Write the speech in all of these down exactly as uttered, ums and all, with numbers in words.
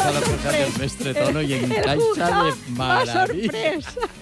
Aquesta l'ha posat el mestre Tono i encaixa de meravella.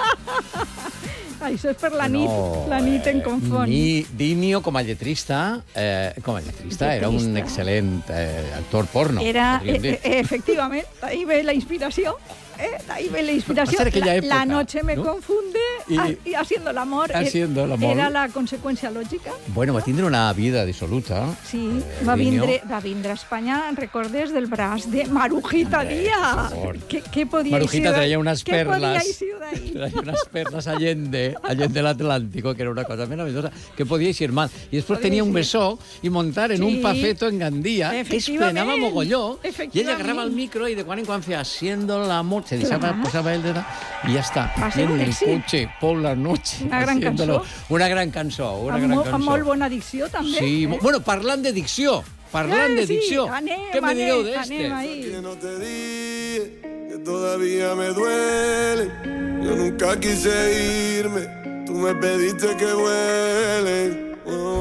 Això és per la nit, no, la nit en confon. Ni Dinio, com a lletrista, eh, com a lletrista, lletrista, era un excel·lent eh, actor porno. Era, eh, efectivament, ahí ve la inspiració. Eh, ahí ve la inspiració. La, época, la noche me ¿no? confunde y, y haciendo el amor. Haciendo el amor. Era la conseqüència lògica. Bueno, va tindre una vida dissoluta. Sí, eh, va, vindre, va vindre a Espanya, recordes, del braç de Marujita Díaz. Què, què podia Marujita traia unes perles. Traia unes perles allende, allende l'Atlántico, que era una cosa meravellosa. Que podia eixir mal. I després tenia un besó i muntar en sí. un pafeto en Gandía, que es plenava mogolló, i ella agarrava el micro i de quan en quan feia haciendo l'amor, se deixava, posava el dedo i ja està. Va ser un èxit. Coche, por la noche. Una gran cançó. Una gran cançó. Una amb, gran mo, cançó. amb molt bona dicció, també. Sí, eh? Bueno, parlant de dicció. Parlant eh, de dicció. Sí, anem, ¿Qué me direu de este? este? Que no te dije que todavía me duele. Yo nunca quise irme. Tú me pediste que vuele.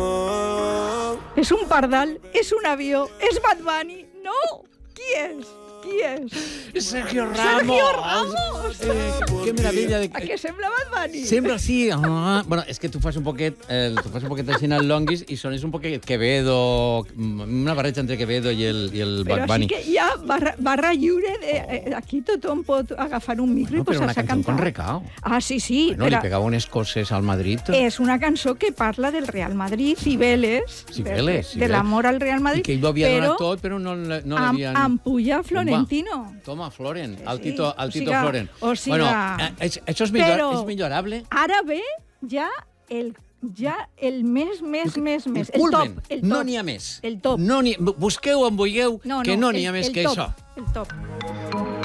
Oh. És un pardal, és un avió, és Bad Bunny. No! Qui és? Qui és? Sergio Ramos. Sergio Ramos! Eh, que meravella. De... A què sembla Bad Bunny? Sembla, sí. Ah, bueno, és que tu fas un poquet, eh, tu fas un poquet així en el Longuis i sones un poquet Quevedo, una barreja entre Quevedo i el, i el Bad Bunny. Però sí que hi ha barra, barra lliure, de, eh, aquí tothom pot agafar un micro no, i posar-se a cantar. Però una cançó con recao. Ah, sí, sí. Bueno, però... li pegava unes coses al Madrid. És una cançó que parla del Real Madrid, Cibeles, Cibeles, de, de l'amor al Real Madrid. I que ell ho havia però, donat tot, però no, no l'havien... Amb, amb puja Florentino. Toma, Floren, al Tito, al Tito o siga, Floren. O siga, bueno, eh, això és, millor, però, és millorable. Ara ve ja el, ja el més, més, més, més. El Culmen. top. El top. No n'hi ha més. El top. No busqueu on vulgueu, no, no, que no n'hi ha el, més el que top, això. El top.